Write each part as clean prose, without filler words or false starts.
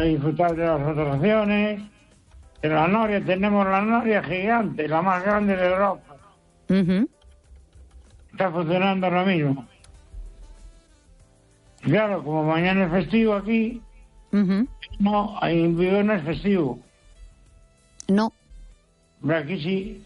disfrutar de las atracciones. En la noria tenemos la noria gigante, la más grande de Europa. Está funcionando lo mismo. Claro, como mañana es festivo aquí, no, en Vigo no es festivo. No. Pero aquí sí.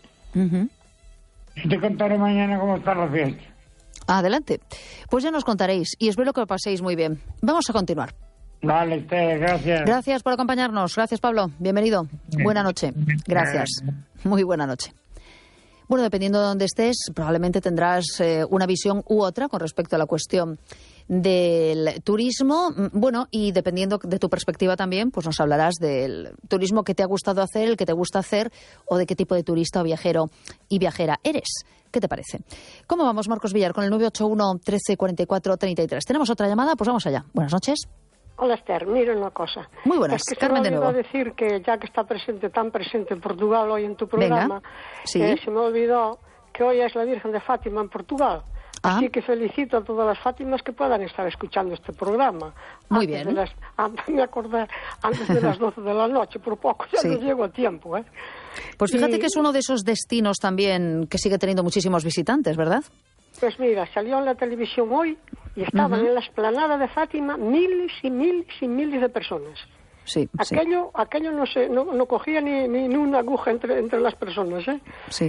Te contaré mañana cómo está la fiesta. Adelante. Pues ya nos contaréis y espero que lo paséis muy bien. Vamos a continuar. Vale, gracias. Gracias por acompañarnos. Gracias, Pablo. Bienvenido. Buena noche. Gracias. Muy buena noche. Bueno, dependiendo de dónde estés, probablemente tendrás una visión u otra con respecto a la cuestión del turismo. Bueno, y dependiendo de tu perspectiva también, pues nos hablarás del turismo que te ha gustado hacer, el que te gusta hacer, o de qué tipo de turista o viajero y viajera eres. ¿Qué te parece? ¿Cómo vamos, Marcos Villar, con el 981 13 44 33? ¿Tenemos otra llamada? Pues vamos allá. Buenas noches. Hola, Esther, mira una cosa. Muy buenas, es que Carmen de nuevo. Se me olvidó decir que ya que está tan presente en Portugal hoy en tu programa, sí. Se me olvidó que hoy es la Virgen de Fátima en Portugal. Así que felicito a todas las Fátimas que puedan estar escuchando este programa. Muy bien. Me acordé antes de las 12 de la noche, por poco ya no llego a tiempo. Pues fíjate que es uno de esos destinos también que sigue teniendo muchísimos visitantes, ¿verdad? Pues mira, salió en la televisión hoy y estaban en la explanada de Fátima miles y miles y miles de personas. Sí, aquello no cogía ni una aguja entre las personas, ¿eh? Sí.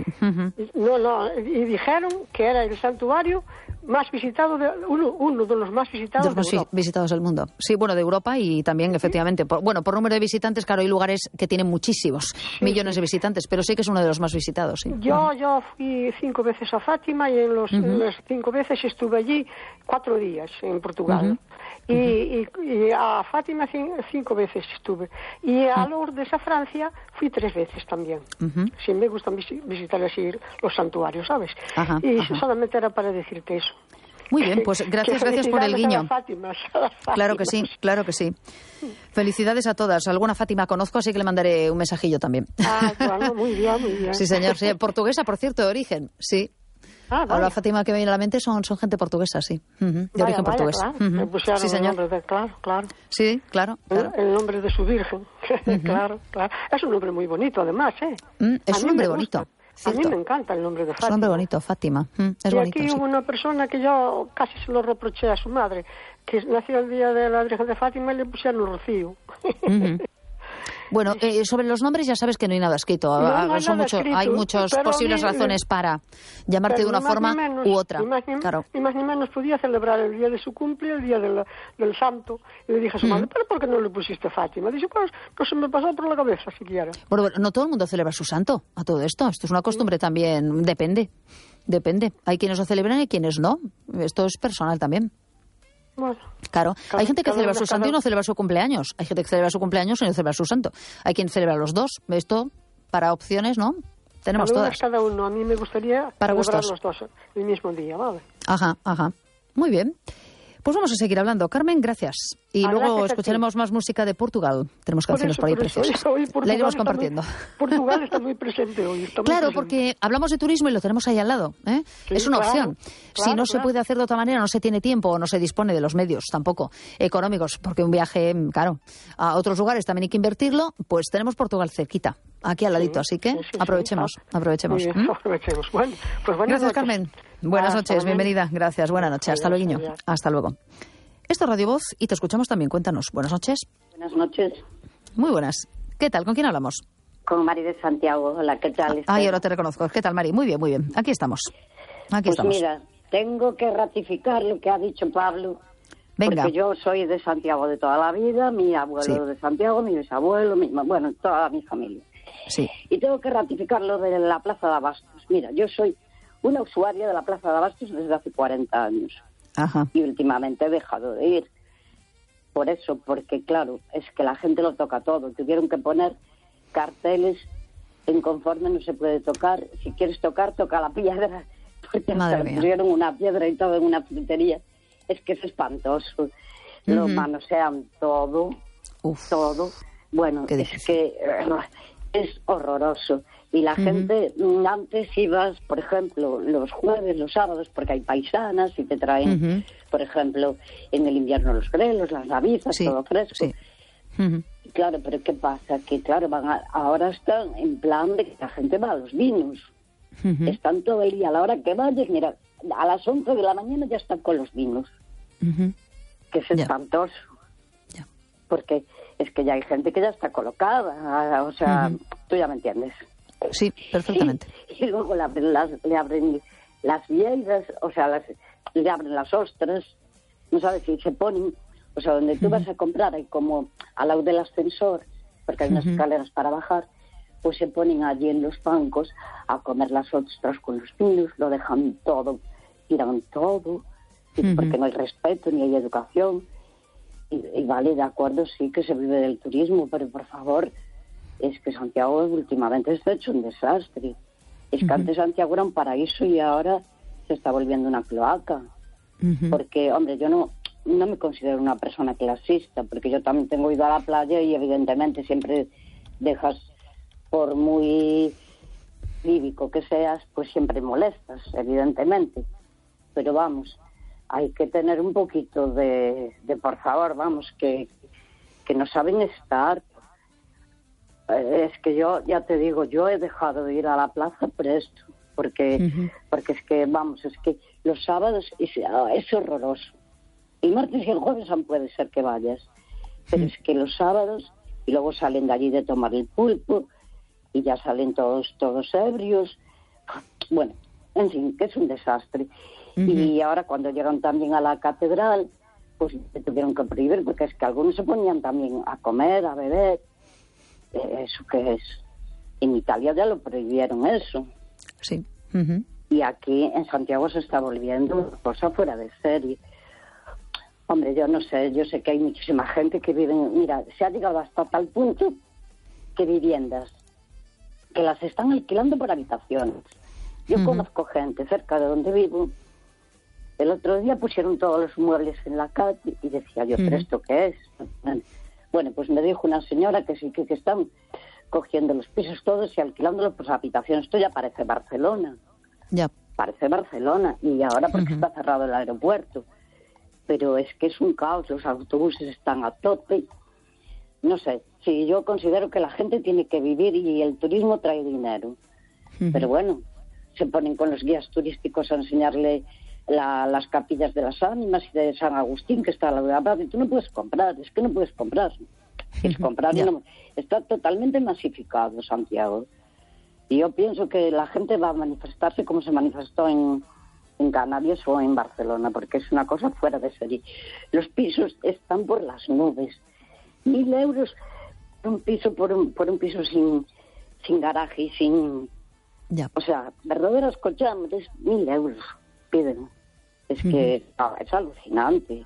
Y dijeron que era el santuario más visitado, uno de los más visitados de Europa. Visitados del mundo. Sí, bueno, de Europa y también, efectivamente, por número de visitantes, claro, hay lugares que tienen muchísimos millones de visitantes, pero sí que es uno de los más visitados, sí. Yo fui 5 veces a Fátima y en las 5 veces estuve allí 4 días en Portugal. Y a Fátima 5 veces estuve. Y a Lourdes, a Francia, fui 3 veces también. Sí, me gustan visitar así los santuarios, ¿sabes? Solamente era para decirte eso. Muy bien, pues gracias por el guiño. Claro que sí. Felicidades a todas. Alguna Fátima conozco, así que le mandaré un mensajillo también. Bueno, muy bien. Sí, señor. Sí, portuguesa, por cierto, de origen, sí. Ahora Fátima que me viene a la mente son gente portuguesa, sí. De origen portugués. Claro. Sí, señor. Claro. Sí, claro. El nombre de su virgen. Claro. Es un nombre muy bonito, además, ¿eh? Es un nombre bonito. Cierto. A mí me encanta el nombre de Fátima. Es un nombre bonito, Fátima. Es y bonito, aquí hubo una persona que yo casi se lo reproché a su madre, que nació el día de la Virgen de Fátima y le pusieron Rocío. Bueno, sobre los nombres ya sabes que no hay nada escrito. Hay muchas posibles razones para llamarte de una forma u otra. Ni más ni menos podía celebrar el día de su cumple, el día del santo. Y le dije a su madre, ¿pero por qué no le pusiste Fátima? Dice, pues no se me pasó por la cabeza siquiera. Bueno, no todo el mundo celebra su santo a todo esto. Esto es una costumbre también. Depende. Hay quienes lo celebran y quienes no. Esto es personal también. Bueno, claro, hay gente que celebra su santo y no celebra su cumpleaños. Hay gente que celebra su cumpleaños y no celebra su santo. Hay quien celebra los dos. Esto, para opciones, ¿no? Tenemos todas. Cada uno. A mí me gustaría celebrar los dos el mismo día, ¿vale? Ajá. Muy bien. Pues vamos a seguir hablando. Carmen, gracias. Y luego escucharemos más música de Portugal. Tenemos canciones por ahí preciosas. La iremos compartiendo. Portugal está muy presente hoy. Claro, porque hablamos de turismo y lo tenemos ahí al lado. Sí, es una opción. Si no se puede hacer de otra manera, no se tiene tiempo o no se dispone de los medios tampoco económicos, porque un viaje, claro, a otros lugares también hay que invertirlo, pues tenemos Portugal cerquita, aquí al ladito. Así que aprovechemos. Bueno, pues gracias, Carmen. Buenas noches, bienvenida. Gracias, buena noche. Hasta luego. Hasta luego. Esto es Radio Voz y te escuchamos también. Cuéntanos. Buenas noches. Buenas noches. Muy buenas. ¿Qué tal? ¿Con quién hablamos? Con Mari de Santiago. Hola, ¿qué tal? Ahora te reconozco. ¿Qué tal, Mari? Muy bien. Aquí estamos. Mira, tengo que ratificar lo que ha dicho Pablo. Venga. Porque yo soy de Santiago de toda la vida, mi abuelo de Santiago, mi bisabuelo, toda mi familia. Sí. Y tengo que ratificar lo de la Plaza de Abastos. Mira, yo soy una usuaria de la Plaza de Abastos desde hace 40 años. Ajá. Y últimamente he dejado de ir. Por eso, porque claro, es que la gente lo toca todo. Tuvieron que poner carteles en conforme no se puede tocar. Si quieres tocar, toca la piedra. Porque pusieron una piedra y todo en una frutería. Es que es espantoso. Lo manosean todo. Todo. Bueno, es que es horroroso. Y la gente, antes ibas, por ejemplo, los jueves, los sábados, porque hay paisanas y te traen, por ejemplo, en el invierno los grelos, las navizas, todo fresco. Sí. claro, pero ¿qué pasa? Que claro, ahora están en plan de que la gente va a los vinos. Están todo el día, a la hora que vayas, mira, a las 11 de la mañana ya están con los vinos. Que es espantoso. Porque es que ya hay gente que ya está colocada, o sea, tú ya me entiendes. Sí, perfectamente. Y luego le abren las vieiras, o sea, le abren las ostras, no sabes si se ponen, o sea, donde tú vas a comprar, hay como al lado del ascensor, porque hay unas escaleras para bajar, pues se ponen allí en los bancos a comer las ostras con los niños, lo dejan todo, tiran todo, porque no hay respeto ni hay educación. Y vale, de acuerdo, sí que se vive del turismo, pero por favor, es que Santiago últimamente está hecho un desastre. Es que antes Santiago era un paraíso y ahora se está volviendo una cloaca. Porque, hombre, yo no me considero una persona clasista, porque yo también tengo ido a la playa y evidentemente siempre dejas, por muy lírico que seas, pues siempre molestas, evidentemente. Pero vamos, hay que tener un poquito de por favor, vamos, que no saben estar. Es que yo, ya te digo, yo he dejado de ir a la plaza por esto, porque es que, vamos, es que los sábados es horroroso. El martes y el jueves aún puede ser que vayas, pero es que los sábados, y luego salen de allí de tomar el pulpo, y ya salen todos ebrios. Bueno, en fin, que es un desastre. Y ahora cuando llegan también a la catedral, pues se tuvieron que prohibir, porque es que algunos se ponían también a comer, a beber. ¿Eso qué es? En Italia ya lo prohibieron eso. Sí. Y aquí en Santiago se está volviendo una cosa fuera de serie. Hombre, yo no sé, yo sé que hay muchísima gente que vive... Mira, se ha llegado hasta tal punto que viviendas que las están alquilando por habitaciones. Yo conozco gente cerca de donde vivo. El otro día pusieron todos los muebles en la calle y decía yo, ¿pero esto qué es? Bueno, pues me dijo una señora que sí, que están cogiendo los pisos todos y alquilándolos por habitaciones. Esto ya parece Barcelona. Ya. Parece Barcelona. Y ahora porque está cerrado el aeropuerto. Pero es que es un caos. Los autobuses están a tope. No sé. Sí, yo considero que la gente tiene que vivir y el turismo trae dinero. Pero bueno, se ponen con los guías turísticos a enseñarle las capillas de las ánimas y de San Agustín, que está a la de Abad, y tú no puedes comprar, es que no puedes comprar. Es comprar no, está totalmente masificado Santiago. Y yo pienso que la gente va a manifestarse como se manifestó en Canarias o en Barcelona, porque es una cosa fuera de serie. Los pisos están por las nubes. 1.000 euros un piso por un piso sin garaje y sin... Ya. O sea, verdaderos cochambres, 1.000 euros piden. Es que es alucinante.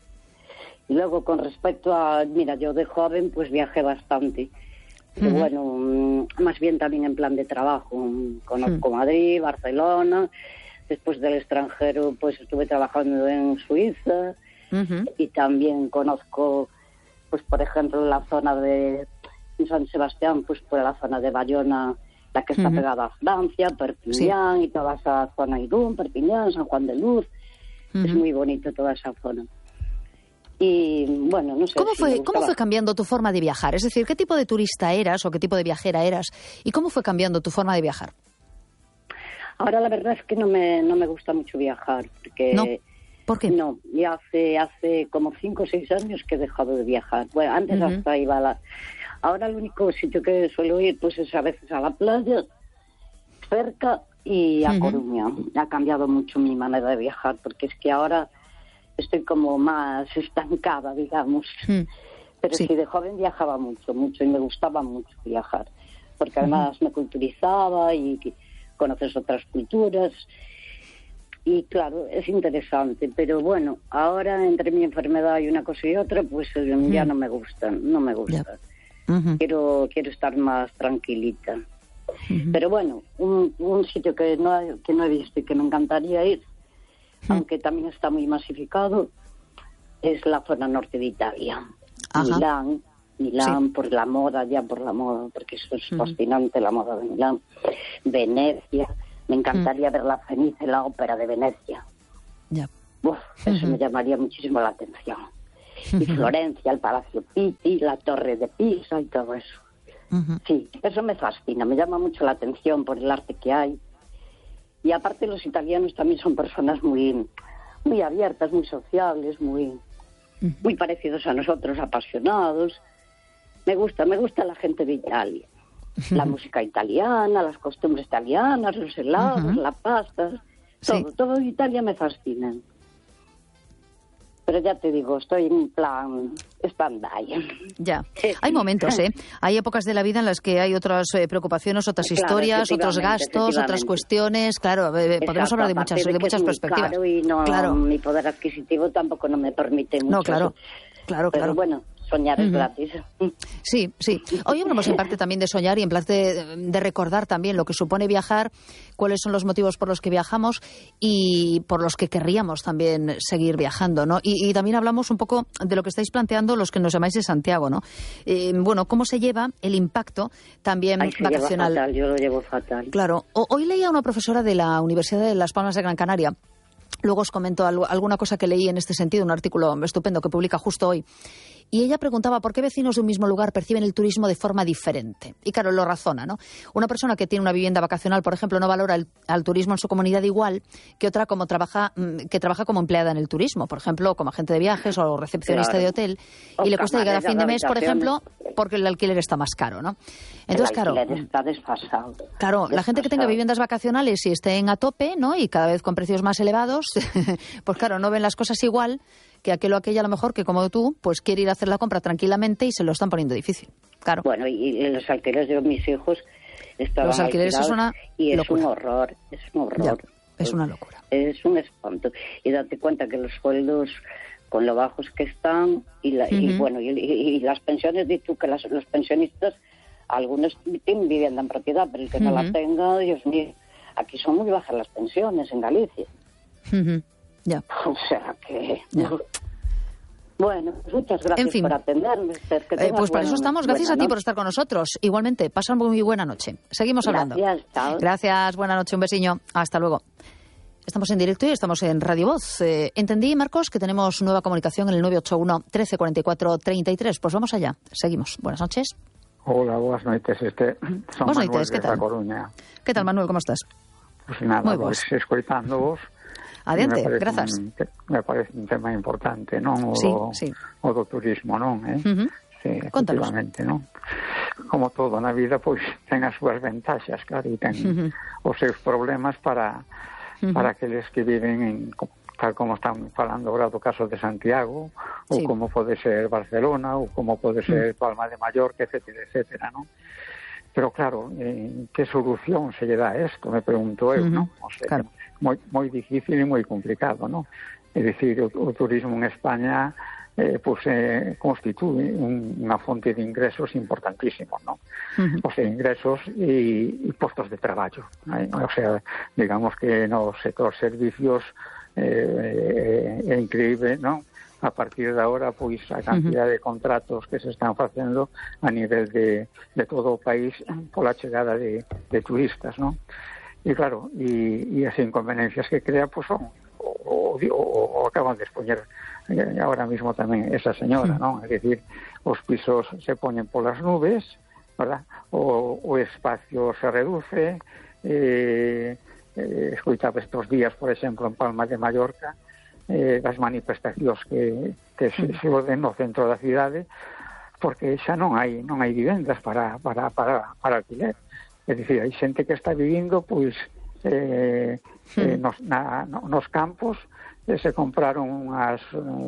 Y luego con respecto a... Mira, yo de joven pues viajé bastante. Pero bueno, más bien también en plan de trabajo. Conozco Madrid, Barcelona. Después del extranjero pues estuve trabajando en Suiza. Y también conozco, pues por ejemplo, la zona de San Sebastián, pues por la zona de Bayona, la que está pegada a Francia, Perpiñán y toda esa zona, Irún, Perpiñán, San Juan de Luz. Es muy bonito toda esa zona. Y bueno, no sé. ¿Cómo fue cambiando tu forma de viajar? Es decir, ¿qué tipo de turista eras o qué tipo de viajera eras? ¿Y cómo fue cambiando tu forma de viajar? Ahora la verdad es que no me gusta mucho viajar. Porque ¿No? ¿Por qué? No, ya hace como 5 o 6 años que he dejado de viajar. Bueno, antes hasta iba a la... Ahora el único sitio que suelo ir pues es a veces a la playa, cerca, y a Coruña. Ha cambiado mucho mi manera de viajar, porque es que ahora estoy como más estancada, digamos. Pero sí, de joven viajaba mucho, y me gustaba mucho viajar, porque además me culturizaba y conoces otras culturas. Y claro, es interesante, pero bueno, ahora entre mi enfermedad y una cosa y otra, pues ya no me gusta. Quiero estar más tranquilita. Pero bueno, un sitio que no he visto y que me encantaría ir, aunque también está muy masificado, es la zona norte de Italia. Milán, por la moda, porque eso es fascinante, la moda de Milán. Venecia, me encantaría ver la Fenice, la ópera de Venecia. Eso me llamaría muchísimo la atención. y Florencia, el Palacio Pitti, la Torre de Pisa y todo eso. Sí, eso me fascina, me llama mucho la atención por el arte que hay. Y aparte los italianos también son personas muy, muy abiertas, muy sociables, muy parecidos a nosotros, apasionados. Me gusta la gente de Italia. La música italiana, las costumbres italianas, los helados, la pasta, todo de Italia me fascina. Pero ya te digo, estoy en plan stand-by. Ya. Hay momentos, ¿eh? Hay épocas de la vida en las que hay otras preocupaciones, otras historias, otros gastos, otras cuestiones. Claro, podemos hablar de muchas perspectivas. Claro, y mi poder adquisitivo tampoco no me permite mucho. No, claro. Pero bueno, soñar es gratis. Sí. Hoy hablamos en parte también de soñar y en parte de recordar también lo que supone viajar, cuáles son los motivos por los que viajamos y por los que querríamos también seguir viajando, ¿no? Y también hablamos un poco de lo que estáis planteando los que nos llamáis de Santiago, ¿no? Bueno, cómo se lleva el impacto también vacacional. Fatal, yo lo llevo fatal. Claro. Hoy leía a una profesora de la Universidad de Las Palmas de Gran Canaria. Luego os comento alguna cosa que leí en este sentido, un artículo estupendo que publica justo hoy. Y ella preguntaba por qué vecinos de un mismo lugar perciben el turismo de forma diferente. Y claro, lo razona, ¿no? Una persona que tiene una vivienda vacacional, por ejemplo, no valora al turismo en su comunidad igual que otra que trabaja como empleada en el turismo, por ejemplo, como agente de viajes o recepcionista de hotel, y le cuesta llegar a fin de mes, por ejemplo, porque el alquiler está más caro, ¿no? Entonces, el alquiler está desfasado. Claro, la gente que tenga viviendas vacacionales y estén a tope, ¿no? Y cada vez con precios más elevados, pues claro, no ven las cosas igual que aquel o aquella a lo mejor que como tú, pues quiere ir a hacer la compra tranquilamente y se lo están poniendo difícil. Claro. Bueno, y los alquileres de mis hijos estaban los alquileres es una y es locura. un horror. Ya, es una locura. Es un espanto. Y date cuenta que los sueldos, con lo bajos que están, y las pensiones, di tú que los pensionistas, algunos tienen vivienda en propiedad, pero el que no la tenga, Dios mío, aquí son muy bajas las pensiones en Galicia. Ya. O sea que... Ya. Bueno, muchas gracias por atenderme. Pues para eso estamos. Gracias a ti por estar con nosotros. Igualmente, pasa muy buena noche. Seguimos hablando. Gracias, chao. Gracias, buena noche, un besiño. Hasta luego. Estamos en directo y estamos en Radio Voz. Entendí, Marcos, que tenemos nueva comunicación en el 981 13 44 33. Pues vamos allá. Seguimos. Buenas noches. Hola, buenas noches. Son buenas Manuel noches, ¿qué tal? de La Coruña. ¿Qué tal, Manuel? ¿Cómo estás? Pues nada, pues escoitándoos. Adiante, gracias. Me parece un tema importante, non? Sí. O do turismo, non? Sí, efectivamente, non? Como todo na vida, pois ten as súas ventaxas, claro, e ten os seus problemas para aqueles que viven tal como están falando agora do caso de Santiago, ou como pode ser Barcelona, ou como pode ser Palma de Mallorca, etcétera, non? Pero claro, que solución se lle dá a isto? Me pregunto eu, non? O sea, claro. Moi difícil e moi complicado, non? É dicir, o turismo en España constitúe unha fonte de ingresos importantísimos, non? O sea, ingresos e postos de traballo. O sea, digamos que no sector servicios é increíble, non? A partir de ahora, pois, a cantidad de contratos que se están facendo a nivel de todo o país pola chegada de turistas, non? E claro, e as inconveniencias que crea, pois son o acaban de expoñer ahora mismo tamén esa señora, non? É dicir, os pisos se poñen polas nubes, ¿verdad? O espacio se reduce, escoitaba estes días, por exemplo, en Palma de Mallorca, das manifestacións que se oden no centro da cidade, porque xa non hai vivendas para alquiler. É dicir, hai xente que está vivindo pois nos campos, se compraron unhas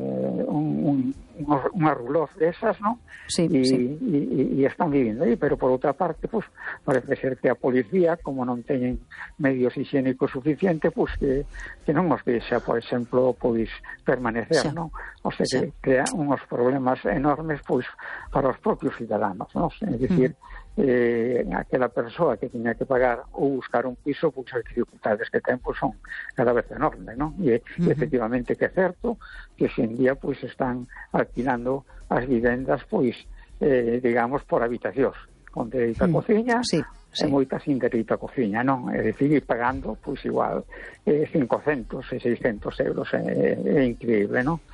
roulots desas, non? E están vivindo aí, pero por outra parte, pues, parece ser que a policía, como non teñen medios higiénicos suficientes, pues que non os deixa, por exemplo, pois permanecer, non? O sea, que crea uns problemas enormes, pois, para os propios cidadanos, non? É dicir, aquela persoa que tiña que pagar ou buscar un piso, pois as dificultades que ten pois son cada vez enormes, non? E efectivamente que é certo que hoxe en día pois están alquilando as vivendas pois digamos por habitacións con dereito a cociña e moitas sin dereito a cociña, non? É dicir, ir pagando pois igual 500 e 600 euros, é increíble, non?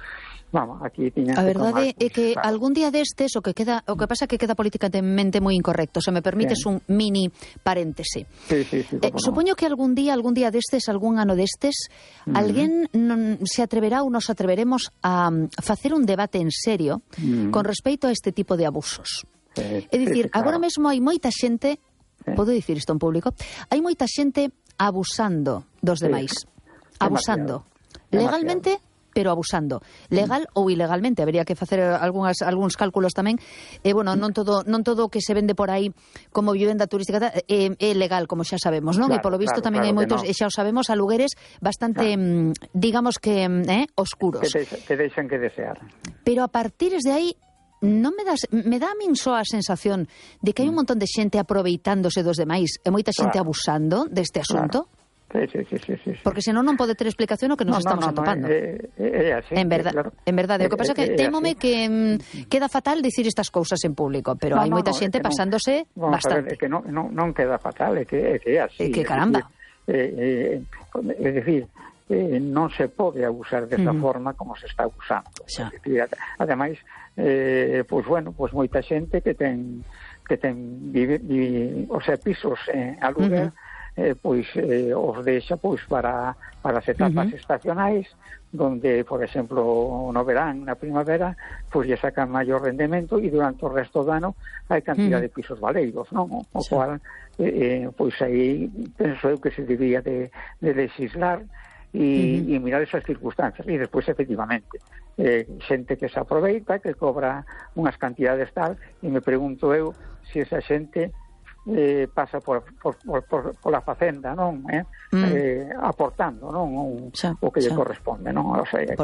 vamos, aquí tiñan a verdade é que algún día destes o que pasa é que queda políticamente moi incorrecto, se me permites un mini paréntese. Sí, supoño que algún día destes, algún ano destes, alguén se atreverá ou nos atreveremos a facer un debate en serio con respecto a este tipo de abusos. É dicir, agora mesmo hai moita xente, podo dicir isto en público, hai moita xente abusando dos demais. Abusando. Legalmente, pero abusando. Legal ou ilegalmente. Habería que facer algúns cálculos tamén. Bueno, non todo o que se vende por aí como vivenda turística é legal, como xa sabemos, non? E polo visto tamén hai moitos, e xa o sabemos, alugueres bastante, digamos que, oscuros. Que deixan que desear. Pero a partir de aí, me dá a min só a sensación de que hai un montón de xente aproveitándose dos demais e moita xente abusando deste asunto. Sí. Porque senón non pode ter explicación o que nos estamos atopando. Así, en verdade. O que pasa é que témome que queda fatal dicir estas cousas en público, pero hai moita xente pasándose bastante. É que non queda fatal, é que é así. É que caramba. É dicir, non se pode abusar desa forma como se está abusando. Ademais, pois moita xente que ten pisos en aluguer, pois os deixa pois para as etapas estacionais, donde, por exemplo, no verán, na primavera, pois lle sacan maior rendemento e durante o resto do ano hai cantidad de pisos valeiros, non? O cual, pois aí penso eu que se debía de legislar e mirar esas circunstancias. E despois, efectivamente, xente que se aproveita, que cobra unhas cantidades tal, e me pregunto eu se esa xente pasa por la facenda, non? Aportando, non? O que lle corresponde, non? O sea,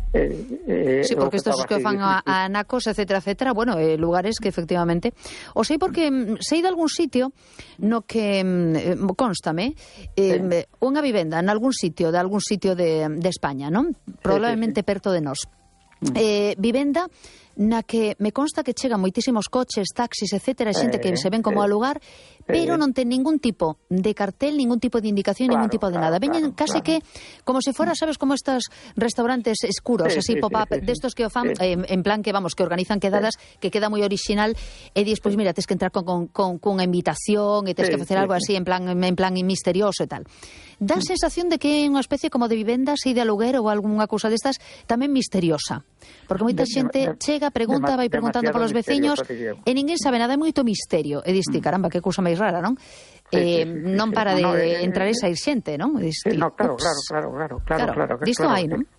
sí, porque estos que fan a anacos, etcétera, bueno, lugares que efectivamente o sei porque sei de algún sitio no que constame unha vivenda en algún sitio de España, non? Probablemente perto de nós. Vivenda na que me consta que chegan moitísimos coches, taxis, etcétera, xente que se ven como alugar, pero non ten ningún tipo de cartel, ningún tipo de indicación, ningún tipo de nada. Veñen case que como se fora, sabes, como estos restaurantes escuros, así pop-up, destos que o fan en plan que, vamos, que organizan quedadas, que queda moi original, e despois, mira, tes que entrar con unha invitación e tes que facer algo así en plan misterioso e tal. Dá a sensación de que é unha especie como de vivenda así de aluguer ou algunha cousa destas tamén misteriosa. Porque moita xente chega, pregunta, vai preguntando polos veciños e ninguén sabe nada, é moito misterio. E diste, caramba, que cousa máis rara, non? Non para de entrar e sair xente, non? Claro. Disto hai, non?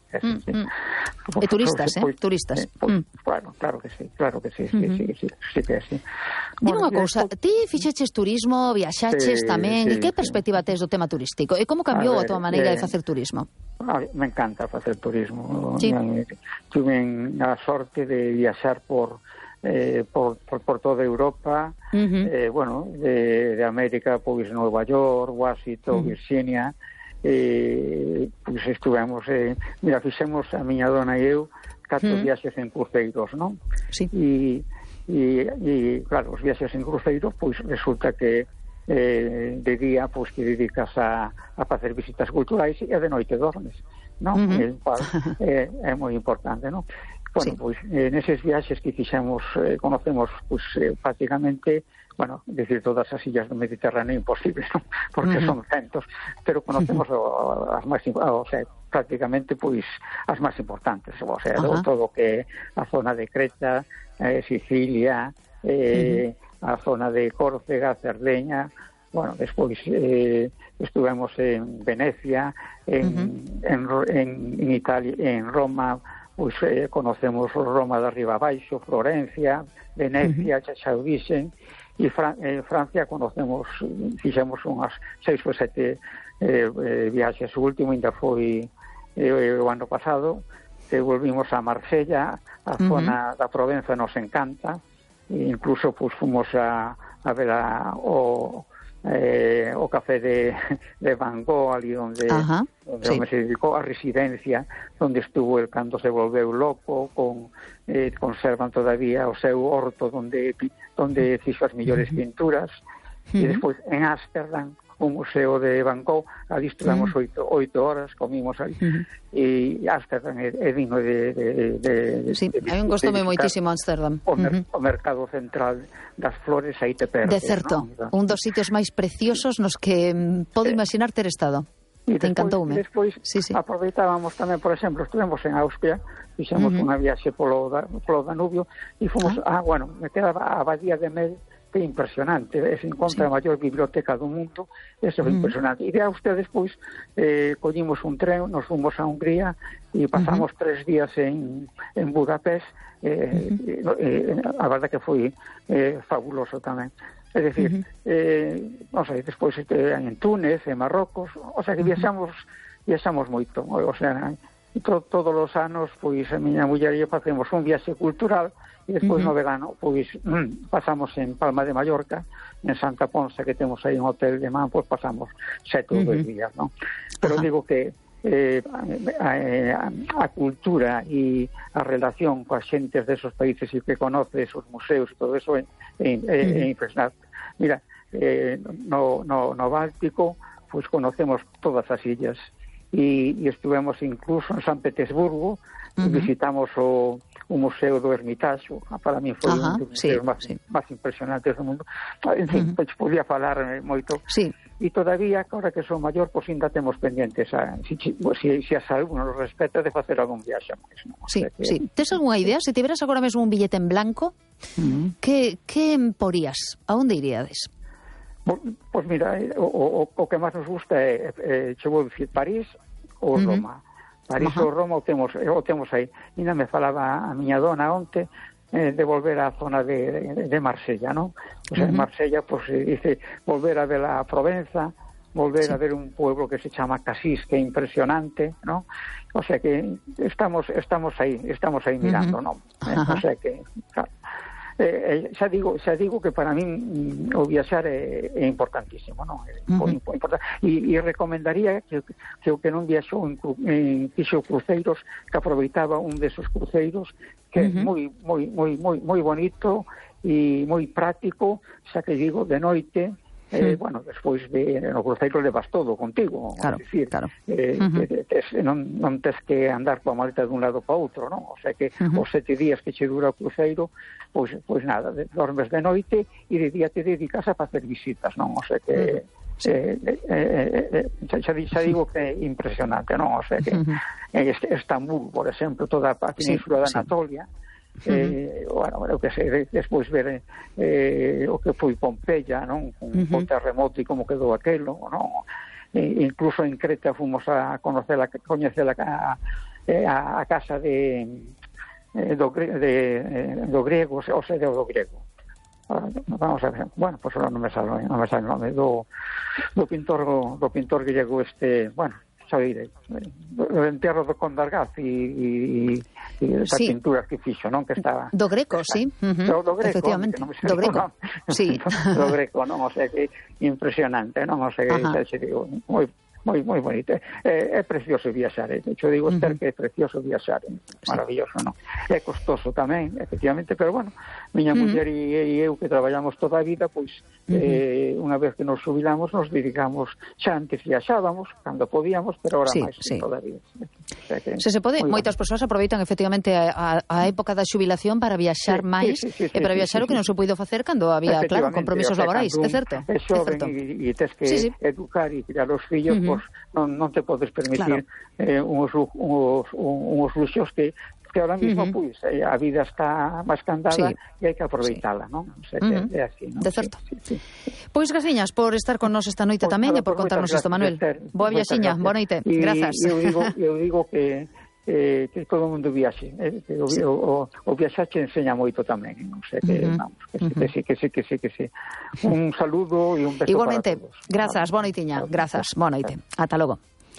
E turistas, turistas. Claro que sí, sí que é así. Dime unha cousa, ti fixeches turismo, viaxaches tamén, e que perspectiva tes do tema turístico? E como cambiou a tua maneira de facer turismo? Me encanta facer turismo. Tuve a sorte de viaxar por toda Europa, bueno, de América, pois Nueva York, Washington, Virginia, pois estuvemos, mira, fixemos a miña dona e eu 4 viaxes en cruceiros, non? Sí. E claro, os viaxes en cruceiros, pois resulta que de día, pois que dedicas a facer visitas culturais e de noite dormes, non? El cual é moi importante, non? Bueno, pois neses viaxes que fixemos, conocemos pois prácticamente, bueno, decir todas as illas do Mediterráneo imposible, non? Porque son centos, pero conocemos as máis, o sea, prácticamente pois as máis importantes, o sea, todo que a zona de Creta, Sicilia, a zona de Córcega, Cerdeña, bueno, despois estuvemos en Venecia, en Italia, en Roma, pois conocemos Roma de arriba abaixo, Florencia, Venecia, xa o dixen, e Francia conocemos, fixemos unhas 6 ou 7 viaxes. O último ainda foi o ano pasado, que volvimos a Marsella, a zona da Provenza nos encanta, e incluso pues, fomos a ver o café de Van Gogh, ali onde se dedicou a residencia, onde estuvo el cando se volveu loco, conservan todavía o seu horto onde fixo as mellores pinturas, e despois en Ámsterdam museo de Van Gogh, ali estuvemos 8 horas, comimos ali, e Ámsterdam é digno de sí, hai un costume moitísimo Ámsterdam. O mercado central das flores, aí te perdes. De certo, ¿no? Un dos sitios máis preciosos nos que podo imaginar ter estado. Te encantoume. Despois aproveitábamos tamén, por exemplo, estuvemos en Austria, fixemos unha viaxe polo Danubio e fomos, me quedaba a Abadía de Mel, que é impresionante, se encontra a maior biblioteca do mundo, eso é impresionante. E de Austria despois collimos un tren, nos fomos a Hungría e pasamos 3 días en Budapest, a verdade que foi fabuloso tamén. É dicir, non sei, despois en Túnez, en Marrocos, o sea que viaxamos moito, o sea, todos os anos, pois a miña muller e eu facemos un viaxe cultural e despois no verano, pois pasamos en Palma de Mallorca, en Santa Ponsa, que temos aí un hotel de man, pois pasamos 7 ou 2 días, non? Pero digo que a cultura e a relación coas xentes desos países e que conoce esos museos e todo eso é impresionante. Mira, no Báltico pois conocemos todas as illas e estivemos incluso en San Petersburgo, visitamos o Museo do Hermitage, para mí foi un dos museos máis impresionantes do mundo. En fin, podía falar moito. Sí. E todavía, agora que son maior, pois ainda temos pendientes se a salud nos respeta de facer algún viaxe máis. Sí, sí. Tes algunha idea? Se tiveras agora mesmo un billete en blanco, que porías? A onde iríades? Pois mira, o que máis nos gusta é che vou dicir, París ou Roma. París ou Roma o temos aí. Ainda me falaba a miña dona onte de volver á zona de Marsella, non? O sea, en Marsella, pues, dice, volver a ver a Provenza, volver a ver un pueblo que se chama Casís, que é impresionante, non? O sea que estamos aí mirando, non? O sea que, claro, xa digo que para min o viaxar é importantísimo, non? E recomendaría que o que non viaxou fixo cruceiros, que aproveitaba un desos cruceiros que é moi bonito e moi práctico, xa que digo, de noite, despois no cruceiro levas todo contigo, decir, non tes que andar coa maleta dun lado para outro, non? O sea que os 7 días que che dura o cruceiro, pois nada, dormes de noite e de día te dedicas a facer visitas, non? O sea que xa digo que é impresionante, non? O sea que Estambul, por exemplo, toda a península da Anatolia, o que sei, despois ver o que foi Pompeia, non? O terremoto e como quedou aquelo, non? Incluso en Creta fomos a coñecer a casa do griego, o sea, do griego. Vamos a ver, pues ahora non me sale o nome do pintor griego xa direi, o enterro do Condargaz e as pinturas que fixo, non? Que estaba do Greco, sí. Do Greco, efectivamente, do Greco, sí. Do Greco, non? O sea que impresionante, non? O sea que xa digo, moi bonito. É precioso viaxar, Yo digo, que é precioso viaxar, maravilloso, non? É costoso tamén, efectivamente, pero bueno, miña muller e eu que traballamos toda a vida, pois unha vez que nos jubilamos nos dedicamos, xa antes viaxábamos cando podíamos, pero ahora máis todavía. Se pode, moitas persoas aproveitan efectivamente a época da xubilación para viaxar máis e para viaxar o que non se puido facer cando había, claro, compromisos laborais, é certo? É xoven e tes que educar e criar os fillos, pois non te podes permitir uns luxos que ahora mismo pois a vida está máis candada e hai que aproveitala, non? O sea, que é así, non? De certo. Pois graciñas por estar con nós esta noite tamén e por contarnos isto, Manuel. Boa viaxiña, boa noite. Grazas. Eu digo que todo o mundo viaxe, o viaxar che enseña moito tamén, non sei, que sí. Un saludo e un beso para todos. Igualmente, grazas, boa noitiña, grazas, boa noite. Ata logo.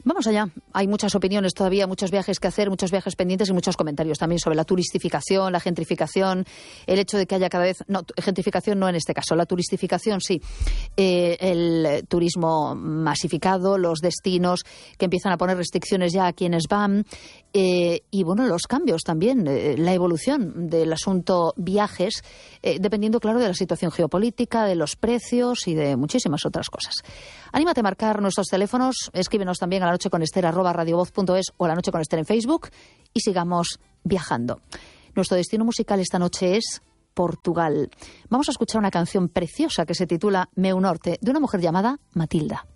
Vamos allá. Hay muchas opiniones todavía, muchos viajes que hacer, muchos viajes pendientes y muchos comentarios también sobre la turistificación, la gentrificación, el hecho de que haya cada vez... No, gentrificación no en este caso, la turistificación sí. El turismo masificado, los destinos que empiezan a poner restricciones ya a quienes van y, bueno, los cambios también, la evolución del asunto viajes, dependiendo, claro, de la situación geopolítica, de los precios y de muchísimas otras cosas. Anímate a marcar nuestros teléfonos, escríbenos también a lanocheconester@radiovoz.es o La Noche con Ester en Facebook y sigamos viajando. Nuestro destino musical esta noche es Portugal. Vamos a escuchar una canción preciosa que se titula Meu Norte, de una mujer llamada Matilda.